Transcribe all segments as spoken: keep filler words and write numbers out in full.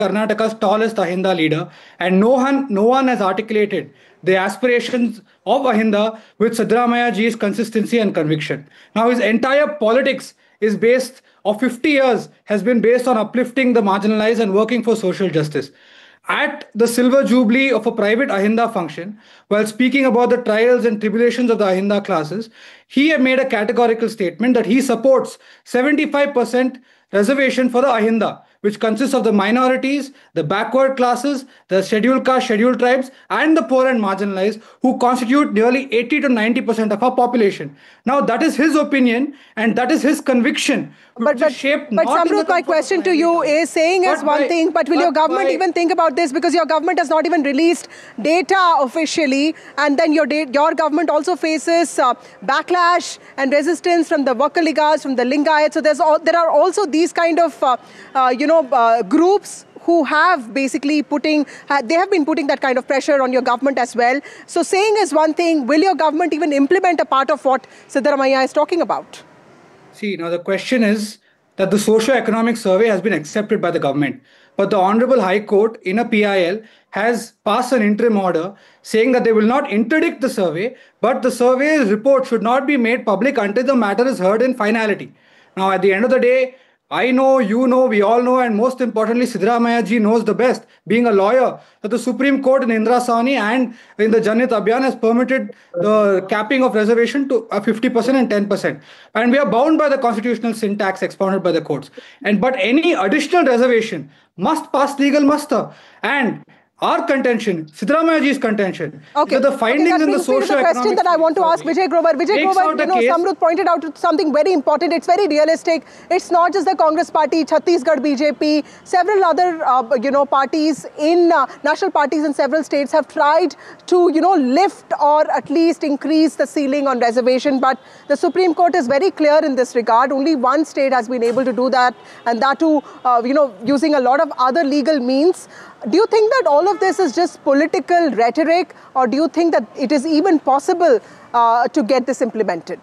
Karnataka's tallest Ahinda leader, and no one, no one has articulated the aspirations of Ahinda with Siddaramaiah ji's consistency and conviction. Now, his entire politics is based, of fifty years, has been based on uplifting the marginalized and working for social justice. At the silver jubilee of a private Ahinda function, while speaking about the trials and tribulations of the Ahinda classes, he made a categorical statement that he supports seventy-five percent reservation for the Ahinda, which consists of the minorities, the backward classes, the scheduled caste, scheduled tribes, and the poor and marginalized, who constitute nearly eighty to ninety percent of our population. Now, that is his opinion and that is his conviction. But, but, but Samruddh, my question to you is, saying is one by, thing, but will but your government by, even think about this? Because your government has not even released data officially, and then your, your government also faces uh, backlash and resistance from the Vakaligas, from the Lingayats. So there's all, there are also these kind of, uh, uh, you know, uh, groups who have basically putting, uh, they have been putting that kind of pressure on your government as well. So saying is one thing, will your government even implement a part of what Siddaramaiah is talking about? See, now the question is that the socio-economic survey has been accepted by the government. But the Honorable High Court in a P I L has passed an interim order saying that they will not interdict the survey, but the survey's report should not be made public until the matter is heard in finality. Now, at the end of the day, I know, you know, we all know, and most importantly, Siddaramaiah ji knows the best, being a lawyer, that the Supreme Court in Indrasawani and in the Janhit Abhiyan has permitted the capping of reservation to fifty percent and ten percent. And we are bound by the constitutional syntax expounded by the courts. And but any additional reservation must pass legal muster. And our contention, Siddaramaiah ji's contention, okay. that the findings okay, in the socio-economic... the question that I want to ask Vijay Grover. Vijay Grover, you know, Samruddh pointed out something very important. It's very realistic. It's not just the Congress party, Chhattisgarh B J P, several other, uh, you know, parties in, uh, national parties in several states have tried to, you know, lift or at least increase the ceiling on reservation. But the Supreme Court is very clear in this regard. Only one state has been able to do that, and that too, uh, you know, using a lot of other legal means. Do you think that all of this is just political rhetoric, or do you think that it is even possible uh, to get this implemented?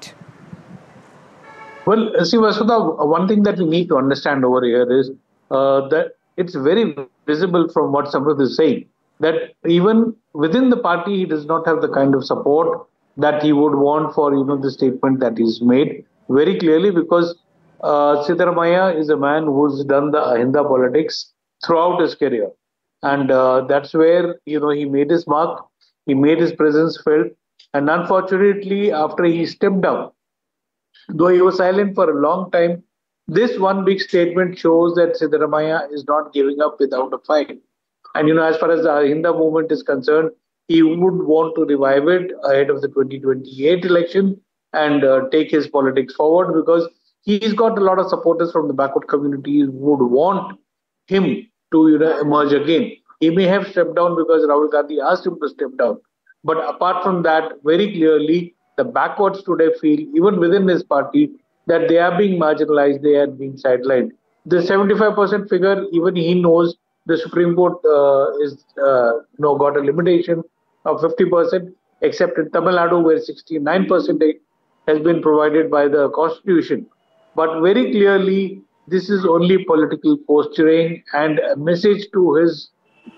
Well, see, Vasudha, one thing that we need to understand over here is uh, that it's very visible from what Samruddh is saying, that even within the party, he does not have the kind of support that he would want for, you know, the statement that he's made very clearly, because uh, Siddaramaiah is a man who's done the Ahinda politics throughout his career. And uh, that's where, you know, he made his mark, he made his presence felt. And unfortunately, after he stepped down, though he was silent for a long time, this one big statement shows that Siddaramaiah is not giving up without a fight. And, you know, as far as the Ahinda movement is concerned, he would want to revive it ahead of the twenty twenty-eight election and uh, take his politics forward, because he's got a lot of supporters from the backward communities who would want him to, you know, emerge again. He may have stepped down because Rahul Gandhi asked him to step down. But apart from that, very clearly, the backwards today feel, even within his party, that they are being marginalized, they are being sidelined. The seventy-five percent figure, even he knows the Supreme Court uh, is, uh, you know, got a limitation of fifty percent, except in Tamil Nadu, where sixty-nine percent has been provided by the Constitution. But very clearly, this is only political posturing and a message to his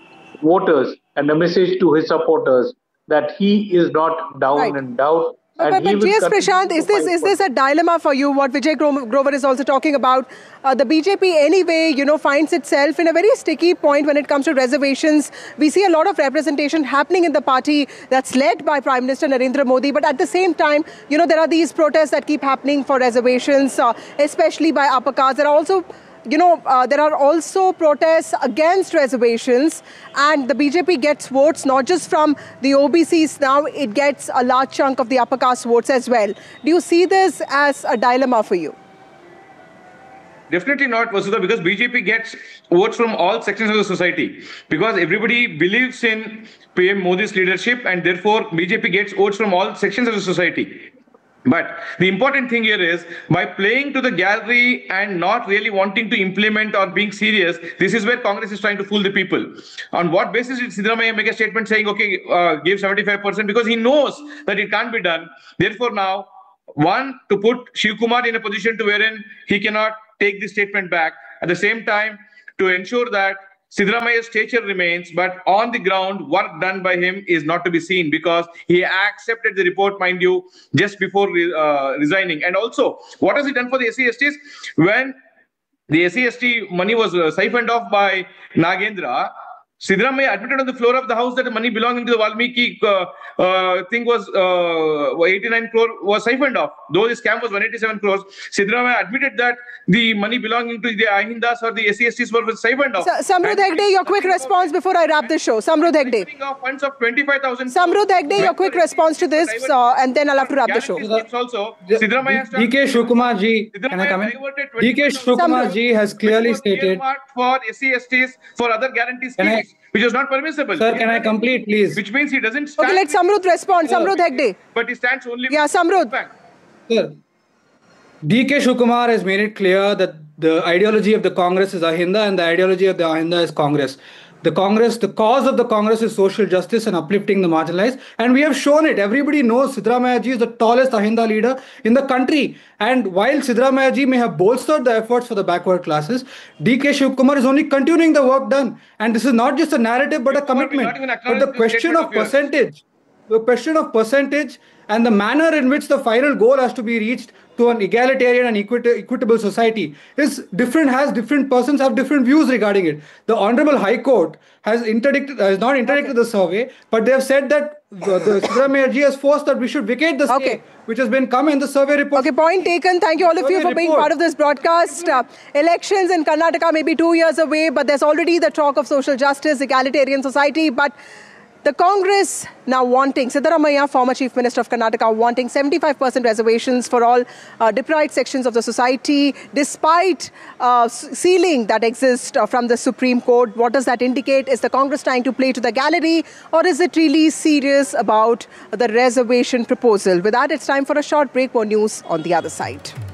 voters and a message to his supporters that he is not down right. and out. But, but, but G S Prashant, is this is this a dilemma for you? What Vijay Grover is also talking about, uh, the B J P anyway, you know, finds itself in a very sticky point when it comes to reservations. We see a lot of representation happening in the party that's led by Prime Minister Narendra Modi. But at the same time, you know, there are these protests that keep happening for reservations, uh, especially by upper castes. There are also, you know, uh, there are also protests against reservations, and the B J P gets votes not just from the O B Cs now, it gets a large chunk of the upper caste votes as well. Do you see this as a dilemma for you? Definitely not, Vasudha, because B J P gets votes from all sections of the society, because everybody believes in P M Modi's leadership, and therefore B J P gets votes from all sections of the society. But the important thing here is, by playing to the gallery and not really wanting to implement or being serious, this is where Congress is trying to fool the people. On what basis did Siddaramaiah make a statement saying, okay, uh, give seventy-five percent? Because he knows that it can't be done. Therefore now, one, to put Shiv Kumar in a position to wherein he cannot take this statement back. At the same time, to ensure that Siddaramaia's stature remains, but on the ground, work done by him is not to be seen because he accepted the report, mind you, just before uh, resigning. And also, what has he done for the S C S Ts? When the S C S T money was uh, siphoned off by Nagendra, Siddaramaiah admitted on the floor of the house that the money belonging to the Valmiki uh, uh, thing was uh, eighty-nine crore was siphoned off. Though the scam was one hundred eighty-seven crores, Siddaramaiah admitted that the money belonging to the Ahindas or the S C S Ts were siphoned off. S Samruddh Hegde, your quick response before I wrap the show. Samruddh Hegde. Funds of twenty-five thousand. Samruddh Hegde, your quick response to this, uh, and then I'll have to wrap the show. Also, D K Shivakumar ji, can I come in? D K Shivakumar ji has clearly stated for S C S Ts for other guarantee schemes, which is not permissible. Sir, can I complete, please? Which means he doesn't stand. Okay, let Samruddh respond. Samruddh Hegde. But he stands only. Yeah, Samruddh. Sir, D K Shivakumar has made it clear that the ideology of the Congress is Ahinda and the ideology of the Ahinda is Congress. The Congress, the cause of the Congress is social justice and uplifting the marginalized. And we have shown it. Everybody knows Siddaramaiah ji is the tallest Ahinda leader in the country. And while Siddaramaiah ji may have bolstered the efforts for the backward classes, D K Shivakumar is only continuing the work done. And this is not just a narrative, but a commitment. But the question of percentage, the question of percentage and the manner in which the final goal has to be reached to an egalitarian and equit- equitable society is different, has different persons have different views regarding it. The Honorable High Court has interdicted, has not interdicted okay. the survey, but they have said that the, the Siddaramaiah ji has forced that we should vacate the okay. stay, which has been come in the survey report. Okay, point taken. Thank you all of you for being part of this broadcast. Uh, elections in Karnataka may be two years away, but there's already the talk of social justice, egalitarian society, but the Congress now wanting, Siddaramaiah, former Chief Minister of Karnataka, wanting seventy-five percent reservations for all uh, deprived sections of the society, despite uh, ceiling that exists uh, from the Supreme Court. What does that indicate? Is the Congress trying to play to the gallery, or is it really serious about the reservation proposal? With that, it's time for a short break. More news on the other side.